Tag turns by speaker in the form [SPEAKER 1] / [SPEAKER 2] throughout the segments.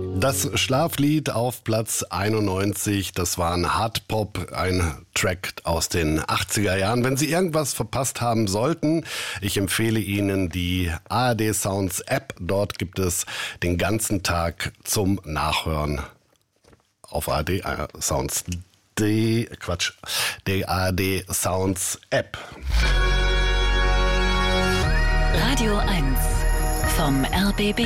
[SPEAKER 1] Das Schlaflied auf Platz 91, das war ein Hardpop, ein Track aus den 80er Jahren. Wenn Sie irgendwas verpasst haben sollten, ich empfehle Ihnen die ARD Sounds App. Dort gibt es den ganzen Tag zum Nachhören auf ARD Sounds. Die ARD Sounds App.
[SPEAKER 2] Radio 1 vom RBB.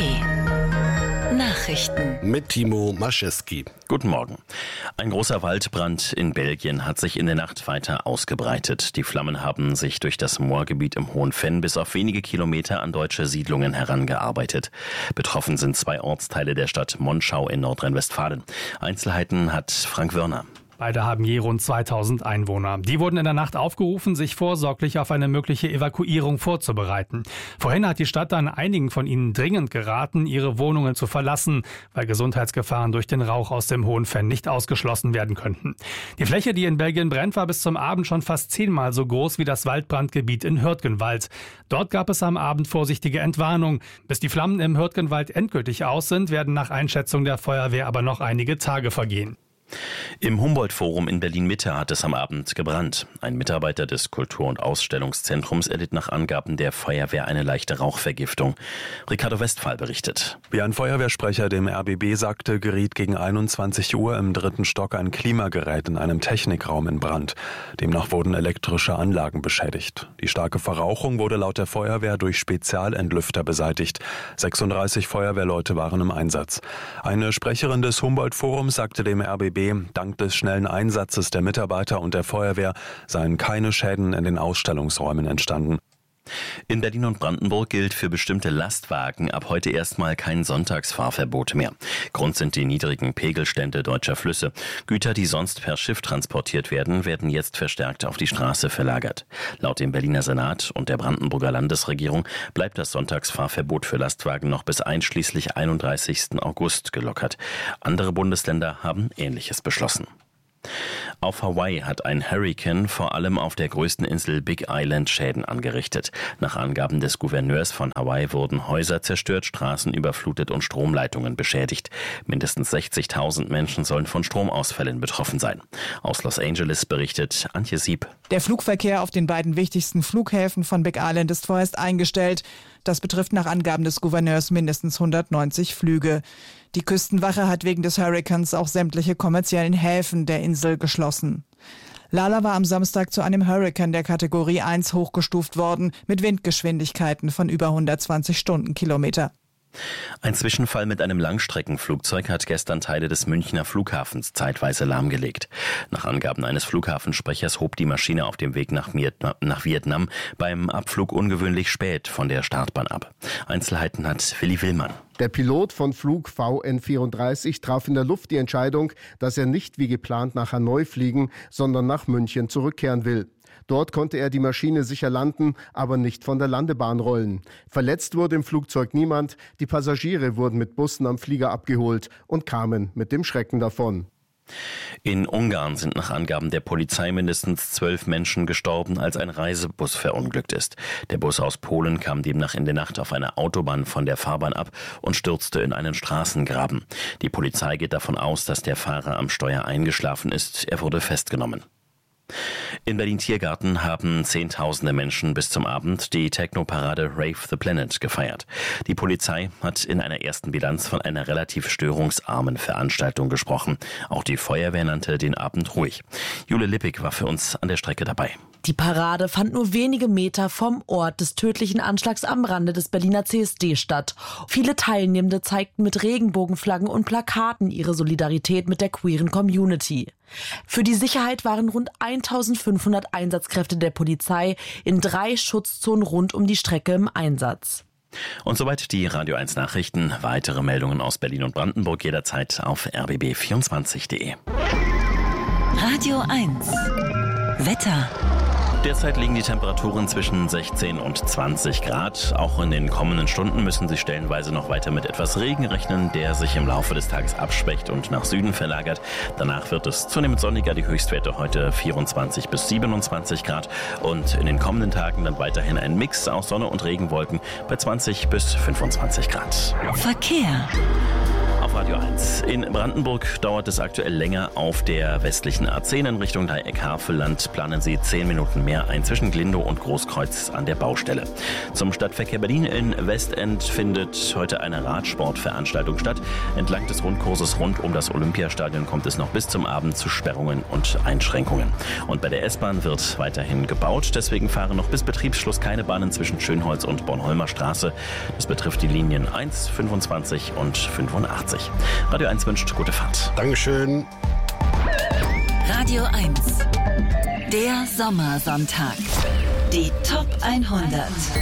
[SPEAKER 2] Nachrichten
[SPEAKER 1] Mit Timo Maschewski.
[SPEAKER 3] Guten Morgen. Ein großer Waldbrand in Belgien hat sich in der Nacht weiter ausgebreitet. Die Flammen haben sich durch das Moorgebiet im Hohen Venn bis auf wenige Kilometer an deutsche Siedlungen herangearbeitet. Betroffen sind 2 Ortsteile der Stadt Monschau in Nordrhein-Westfalen. Einzelheiten hat Frank Wörner.
[SPEAKER 4] Beide haben je rund 2000 Einwohner. Die wurden in der Nacht aufgerufen, sich vorsorglich auf eine mögliche Evakuierung vorzubereiten. Vorhin hat die Stadt dann einigen von ihnen dringend geraten, ihre Wohnungen zu verlassen, weil Gesundheitsgefahren durch den Rauch aus dem Hohen Venn nicht ausgeschlossen werden könnten. Die Fläche, die in Belgien brennt, war bis zum Abend schon fast 10-mal so groß wie das Waldbrandgebiet in Hürtgenwald. Dort gab es am Abend vorsichtige Entwarnung. Bis die Flammen im Hürtgenwald endgültig aus sind, werden nach Einschätzung der Feuerwehr aber noch einige Tage vergehen.
[SPEAKER 3] Im Humboldt-Forum in Berlin-Mitte hat es am Abend gebrannt. Ein Mitarbeiter des Kultur- und Ausstellungszentrums erlitt nach Angaben der Feuerwehr eine leichte Rauchvergiftung. Ricardo Westphal berichtet.
[SPEAKER 5] Wie ein Feuerwehrsprecher dem RBB sagte, geriet gegen 21 Uhr im 3. Stock ein Klimagerät in einem Technikraum in Brand. Demnach wurden elektrische Anlagen beschädigt. Die starke Verrauchung wurde laut der Feuerwehr durch Spezialentlüfter beseitigt. 36 Feuerwehrleute waren im Einsatz. Eine Sprecherin des Humboldt-Forums sagte dem RBB, dank des schnellen Einsatzes der Mitarbeiter und der Feuerwehr seien keine Schäden in den Ausstellungsräumen entstanden.
[SPEAKER 3] In Berlin und Brandenburg gilt für bestimmte Lastwagen ab heute erstmal kein Sonntagsfahrverbot mehr. Grund sind die niedrigen Pegelstände deutscher Flüsse. Güter, die sonst per Schiff transportiert werden, werden jetzt verstärkt auf die Straße verlagert. Laut dem Berliner Senat und der Brandenburger Landesregierung bleibt das Sonntagsfahrverbot für Lastwagen noch bis einschließlich 31. August gelockert. Andere Bundesländer haben Ähnliches beschlossen. Auf Hawaii hat ein Hurrikan vor allem auf der größten Insel Big Island Schäden angerichtet. Nach Angaben des Gouverneurs von Hawaii wurden Häuser zerstört, Straßen überflutet und Stromleitungen beschädigt. Mindestens 60.000 Menschen sollen von Stromausfällen betroffen sein. Aus Los Angeles berichtet Antje Sieb.
[SPEAKER 6] Der Flugverkehr auf den beiden wichtigsten Flughäfen von Big Island ist vorerst eingestellt. Das betrifft nach Angaben des Gouverneurs mindestens 190 Flüge. Die Küstenwache hat wegen des Hurrikans auch sämtliche kommerziellen Häfen der Insel geschlossen. Lala war am Samstag zu einem Hurrikan der Kategorie 1 hochgestuft worden, mit Windgeschwindigkeiten von über 120 Stundenkilometer.
[SPEAKER 3] Ein Zwischenfall mit einem Langstreckenflugzeug hat gestern Teile des Münchner Flughafens zeitweise lahmgelegt. Nach Angaben eines Flughafensprechers hob die Maschine auf dem Weg nach Vietnam beim Abflug ungewöhnlich spät von der Startbahn ab. Einzelheiten hat Willi Willmann.
[SPEAKER 7] Der Pilot von Flug VN34 traf in der Luft die Entscheidung, dass er nicht wie geplant nach Hanoi fliegen, sondern nach München zurückkehren will. Dort konnte er die Maschine sicher landen, aber nicht von der Landebahn rollen. Verletzt wurde im Flugzeug niemand. Die Passagiere wurden mit Bussen am Flieger abgeholt und kamen mit dem Schrecken davon.
[SPEAKER 3] In Ungarn sind nach Angaben der Polizei mindestens 12 Menschen gestorben, als ein Reisebus verunglückt ist. Der Bus aus Polen kam demnach in der Nacht auf einer Autobahn von der Fahrbahn ab und stürzte in einen Straßengraben. Die Polizei geht davon aus, dass der Fahrer am Steuer eingeschlafen ist. Er wurde festgenommen. In Berlin-Tiergarten haben Zehntausende Menschen bis zum Abend die Techno-Parade Rave the Planet gefeiert. Die Polizei hat in einer ersten Bilanz von einer relativ störungsarmen Veranstaltung gesprochen. Auch die Feuerwehr nannte den Abend ruhig. Jule Lippig war für uns an der Strecke dabei.
[SPEAKER 8] Die Parade fand nur wenige Meter vom Ort des tödlichen Anschlags am Rande des Berliner CSD statt. Viele Teilnehmende zeigten mit Regenbogenflaggen und Plakaten ihre Solidarität mit der queeren Community. Für die Sicherheit waren rund 1500 Einsatzkräfte der Polizei in 3 Schutzzonen rund um die Strecke im Einsatz.
[SPEAKER 3] Und soweit die Radio 1 Nachrichten. Weitere Meldungen aus Berlin und Brandenburg jederzeit auf rbb24.de.
[SPEAKER 2] Radio 1 Wetter.
[SPEAKER 3] Derzeit liegen die Temperaturen zwischen 16 und 20 Grad. Auch in den kommenden Stunden müssen Sie stellenweise noch weiter mit etwas Regen rechnen, der sich im Laufe des Tages abschwächt und nach Süden verlagert. Danach wird es zunehmend sonniger, die Höchstwerte heute 24 bis 27 Grad. Und in den kommenden Tagen dann weiterhin ein Mix aus Sonne und Regenwolken bei 20 bis 25 Grad.
[SPEAKER 2] Verkehr.
[SPEAKER 3] Auf auf Radio 1. In Brandenburg dauert es aktuell länger auf der westlichen A10 in Richtung Dreieck-Havelland. Planen Sie 10 Minuten mehr ein zwischen Glindow und Großkreuz an der Baustelle. Zum Stadtverkehr Berlin in Westend findet heute eine Radsportveranstaltung statt. Entlang des Rundkurses rund um das Olympiastadion kommt es noch bis zum Abend zu Sperrungen und Einschränkungen. Und bei der S-Bahn wird weiterhin gebaut. Deswegen fahren noch bis Betriebsschluss keine Bahnen zwischen Schönholz und Bornholmer Straße. Das betrifft die Linien 1, 25 und 85. Radio 1 wünscht gute Fahrt.
[SPEAKER 1] Dankeschön.
[SPEAKER 2] Radio 1. Der Sommersonntag. Die Top 100.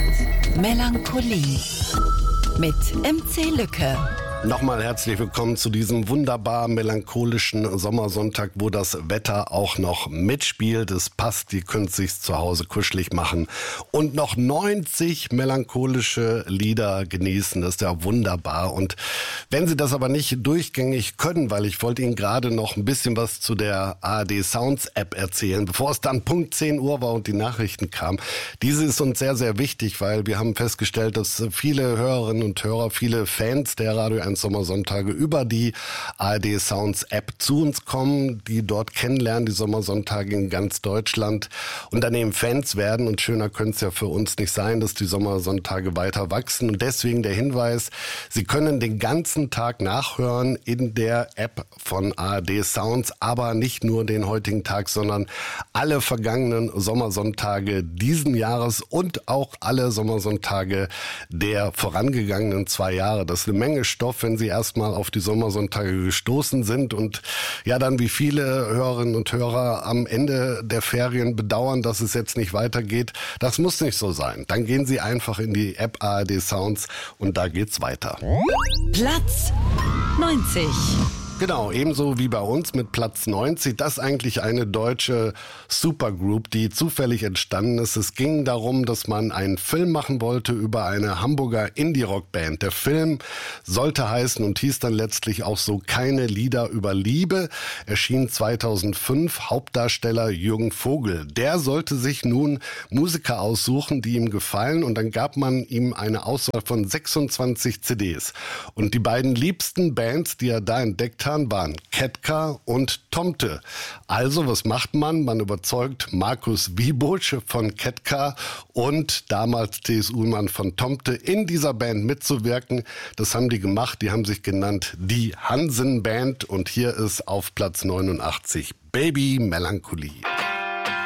[SPEAKER 2] Melancholie. Mit MC Lücke.
[SPEAKER 1] Nochmal herzlich willkommen zu diesem wunderbar melancholischen Sommersonntag, wo das Wetter auch noch mitspielt. Es passt, ihr könnt sich zu Hause kuschelig machen und noch 90 melancholische Lieder genießen. Das ist ja wunderbar. Und wenn Sie das aber nicht durchgängig können, weil ich wollte Ihnen gerade noch ein bisschen was zu der ARD Sounds App erzählen, bevor es dann Punkt 10 Uhr war und die Nachrichten kamen. Diese ist uns sehr, sehr wichtig, weil wir haben festgestellt, dass viele Hörerinnen und Hörer, viele Fans der Radio 1 Sommersonntage über die ARD Sounds App zu uns kommen, die dort kennenlernen, die Sommersonntage in ganz Deutschland und dann eben Fans werden. Und schöner könnte es ja für uns nicht sein, dass die Sommersonntage weiter wachsen. Und deswegen der Hinweis, Sie können den ganzen Tag nachhören in der App von ARD Sounds, aber nicht nur den heutigen Tag, sondern alle vergangenen Sommersonntage diesen Jahres und auch alle Sommersonntage der vorangegangenen 2 Jahre. Das ist eine Menge Stoff, wenn Sie erstmal auf die Sommersonntage gestoßen sind und ja dann wie viele Hörerinnen und Hörer am Ende der Ferien bedauern, dass es jetzt nicht weitergeht. Das muss nicht so sein. Dann gehen Sie einfach in die App ARD Sounds und da geht's weiter.
[SPEAKER 2] Platz 90.
[SPEAKER 1] Genau, ebenso wie bei uns mit Platz 90. Das ist eigentlich eine deutsche Supergroup, die zufällig entstanden ist. Es ging darum, dass man einen Film machen wollte über eine Hamburger Indie-Rock-Band. Der Film sollte heißen und hieß dann letztlich auch so Keine Lieder über Liebe. Erschien 2005, Hauptdarsteller Jürgen Vogel. Der sollte sich nun Musiker aussuchen, die ihm gefallen. Und dann gab man ihm eine Auswahl von 26 CDs. Und die beiden liebsten Bands, die er da entdeckt hat, waren Ketka und Tomte. Also, was macht man? Man überzeugt Markus Wiebusch von Ketka und damals TSU-Mann von Tomte in dieser Band mitzuwirken. Das haben die gemacht. Die haben sich genannt die Hansen Band und hier ist auf Platz 89 Baby Melancholie.